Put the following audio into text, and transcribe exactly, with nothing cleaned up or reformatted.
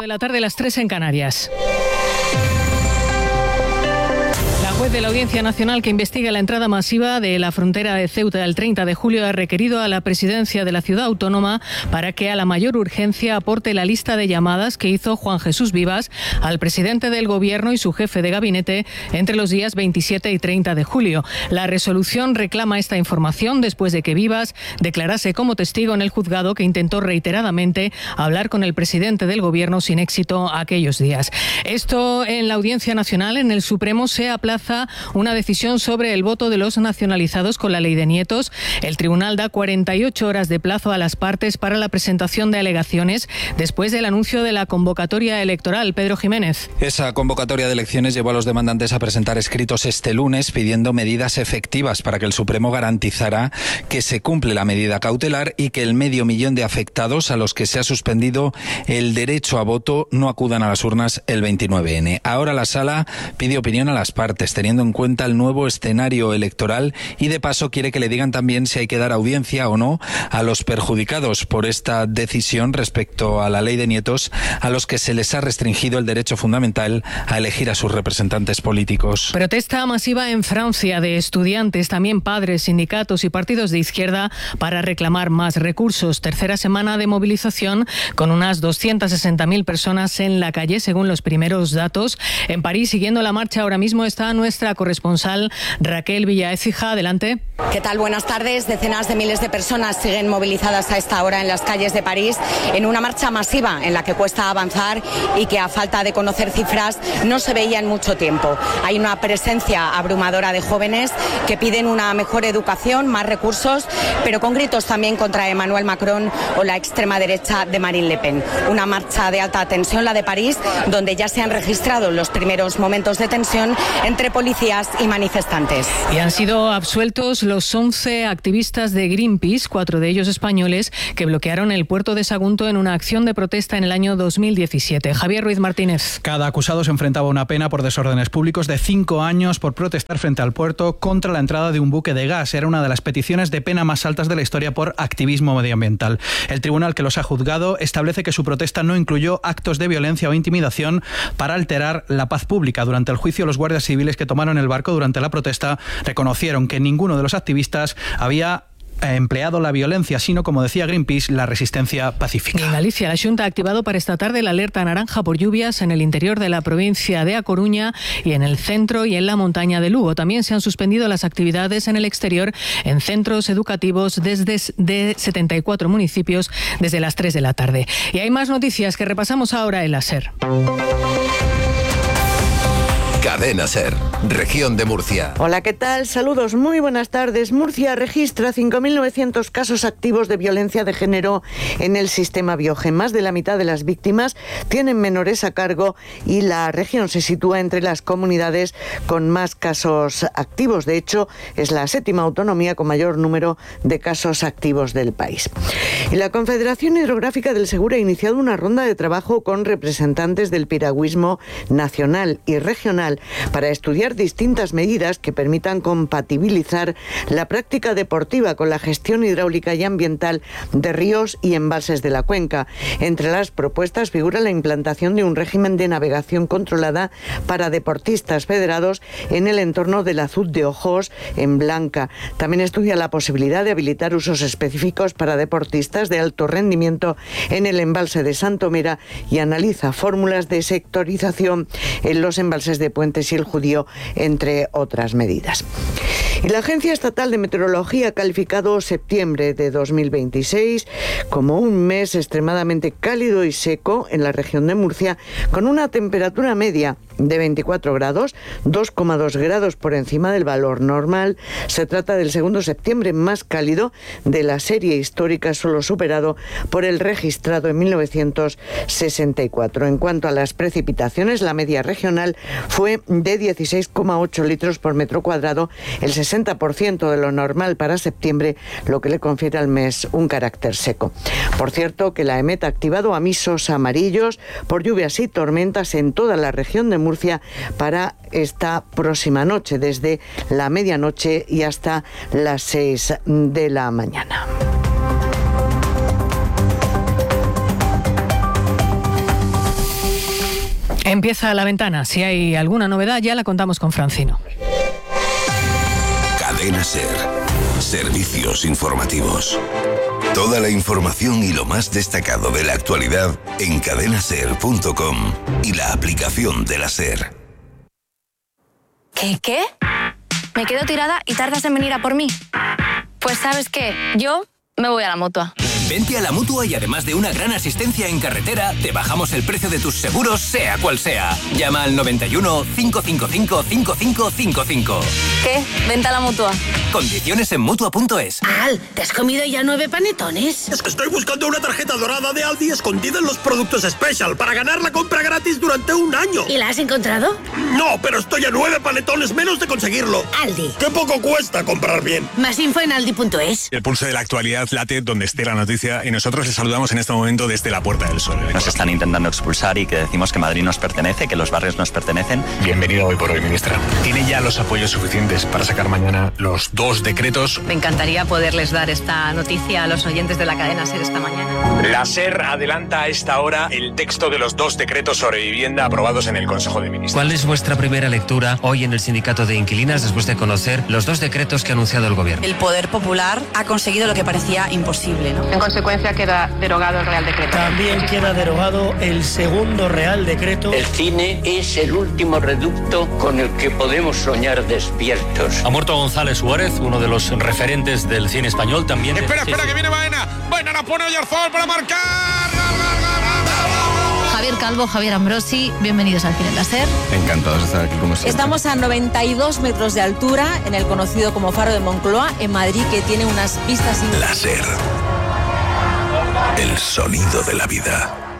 de la tarde, las tres en Canarias. La juez de la Audiencia Nacional que investiga la entrada masiva de la frontera de Ceuta el treinta de julio ha requerido a la presidencia de la ciudad autónoma para que a la mayor urgencia aporte la lista de llamadas que hizo Juan Jesús Vivas al presidente del Gobierno y su jefe de gabinete entre los días veintisiete y treinta de julio. La resolución reclama esta información después de que Vivas declarase como testigo en el juzgado que intentó reiteradamente hablar con el presidente del Gobierno sin éxito aquellos días. Esto en la Audiencia Nacional. En el Supremo se aplaza una decisión sobre el voto de los nacionalizados con la ley de nietos. El tribunal da cuarenta y ocho horas de plazo a las partes para la presentación de alegaciones después del anuncio de la convocatoria electoral. Pedro Jiménez. Esa convocatoria de elecciones llevó a los demandantes a presentar escritos este lunes pidiendo medidas efectivas para que el Supremo garantizara que se cumple la medida cautelar y que el medio millón de afectados a los que se ha suspendido el derecho a voto no acudan a las urnas el veintinueve ene. Ahora la Sala pide opinión a las partes, teniendo en cuenta el nuevo escenario electoral, y de paso quiere que le digan también si hay que dar audiencia o no a los perjudicados por esta decisión respecto a la ley de nietos, a los que se les ha restringido el derecho fundamental a elegir a sus representantes políticos. Protesta masiva en Francia de estudiantes, también padres, sindicatos y partidos de izquierda para reclamar más recursos. Tercera semana de movilización con unas doscientas sesenta mil personas en la calle, según los primeros datos. En París, siguiendo la marcha ahora mismo, está nuestra corresponsal Raquel Villaécija. Adelante. ¿Qué tal? Buenas tardes. Decenas de miles de personas siguen movilizadas a esta hora en las calles de París en una marcha masiva en la que cuesta avanzar y que, a falta de conocer cifras, no se veía en mucho tiempo. Hay una presencia abrumadora de jóvenes que piden una mejor educación, más recursos, pero con gritos también contra Emmanuel Macron o la extrema derecha de Marine Le Pen. Una marcha de alta tensión, la de París, donde ya se han registrado los primeros momentos de tensión entre policías y manifestantes. Y han sido absueltos los once activistas de Greenpeace, cuatro de ellos españoles, que bloquearon el puerto de Sagunto en una acción de protesta en el año dos mil diecisiete. Javier Ruiz Martínez. Cada acusado se enfrentaba a una pena por desórdenes públicos de cinco años por protestar frente al puerto contra la entrada de un buque de gas. Era una de las peticiones de pena más altas de la historia por activismo medioambiental. El tribunal que los ha juzgado establece que su protesta no incluyó actos de violencia o intimidación para alterar la paz pública. Durante el juicio, los guardias civiles que tomaron el barco durante la protesta reconocieron que ninguno de los activistas había empleado la violencia, sino, como decía Greenpeace, la resistencia pacífica. Y en Galicia, la Xunta ha activado para esta tarde la alerta naranja por lluvias en el interior de la provincia de A Coruña y en el centro y en la montaña de Lugo. También se han suspendido las actividades en el exterior en centros educativos desde de setenta y cuatro municipios desde las tres de la tarde. Y hay más noticias que repasamos ahora en la SER. Cadena SER, región de Murcia. Hola, ¿qué tal? Saludos, muy buenas tardes. Murcia registra cinco mil novecientos casos activos de violencia de género en el sistema Biogen. Más de la mitad de las víctimas tienen menores a cargo y la región se sitúa entre las comunidades con más casos activos. De hecho, es la séptima autonomía con mayor número de casos activos del país. Y la Confederación Hidrográfica del Segura ha iniciado una ronda de trabajo con representantes del piragüismo nacional y regional para estudiar distintas medidas que permitan compatibilizar la práctica deportiva con la gestión hidráulica y ambiental de ríos y embalses de la cuenca. Entre las propuestas figura la implantación de un régimen de navegación controlada para deportistas federados en el entorno del Azud de Ojos, en Blanca. También estudia la posibilidad de habilitar usos específicos para deportistas de alto rendimiento en el embalse de Santomera y analiza fórmulas de sectorización en los embalses de Puentes y el Judío, entre otras medidas. Y la Agencia Estatal de Meteorología ha calificado septiembre de dos mil veintiséis como un mes extremadamente cálido y seco en la región de Murcia, con una temperatura media de veinticuatro grados, dos coma dos grados por encima del valor normal. Se trata del segundo septiembre más cálido de la serie histórica, solo superado por el registrado en mil novecientos sesenta y cuatro. En cuanto a las precipitaciones, la media regional fue de dieciséis coma ocho litros por metro cuadrado, el sesenta por ciento de lo normal para septiembre, lo que le confiere al mes un carácter seco. Por cierto, que la EMET ha activado avisos amarillos por lluvias y tormentas en toda la región de Murcia para esta próxima noche, desde la medianoche y hasta las seis de la mañana. Empieza La Ventana. Si hay alguna novedad ya la contamos con Francino. Cadena SER. Servicios informativos. Toda la información y lo más destacado de la actualidad en cadena ser punto com y la aplicación de la SER. ¿Qué, qué? ¿Me quedo tirada y tardas en venir a por mí? Pues ¿sabes qué? Yo me voy a la Mutua. Vente a la Mutua y además de una gran asistencia en carretera, te bajamos el precio de tus seguros, sea cual sea. Llama al noventa y uno, cinco cinco cinco, cinco cinco cinco cinco. ¿Qué? Vente a la Mutua. Condiciones en Mutua punto es. Al, ¿te has comido ya nueve panetones? Es que estoy buscando una tarjeta dorada de Aldi escondida en los productos Special para ganar la compra gratis durante un año. ¿Y la has encontrado? No, pero estoy a nueve panetones menos de conseguirlo. Aldi. ¡Qué poco cuesta comprar bien! Más info en aldi punto es. El pulso de la actualidad late donde esté la noticia y nosotros les saludamos en este momento desde la Puerta del Sol. Nos están intentando expulsar y que decimos que Madrid nos pertenece, que los barrios nos pertenecen. Bienvenido hoy por hoy, ministra. ¿Tiene ya los apoyos suficientes para sacar mañana los dos decretos? Me encantaría poderles dar esta noticia a los oyentes de la cadena SER esta mañana. La SER adelanta a esta hora el texto de los dos decretos sobre vivienda aprobados en el Consejo de Ministros. ¿Cuál es vuestra primera lectura hoy en el Sindicato de Inquilinas después de conocer los dos decretos que ha anunciado el Gobierno? El Poder Popular ha conseguido lo que parecía imposible, ¿no? En consecuencia queda derogado el Real Decreto. También queda derogado el segundo Real Decreto. El cine es el último reducto con el que podemos soñar despiertos. Ha muerto González Suárez, uno de los referentes del cine español también. Espera, espera, sí, que viene Baena. Baena la pone Oyarzabal para marcar. Javier Calvo, Javier Ambrosi, bienvenidos al Cine en la SER. Encantados de estar aquí como siempre. Estamos a noventa y dos metros de altura en el conocido como Faro de Moncloa, en Madrid, que tiene unas vistas increíbles. La SER. El sonido de la vida.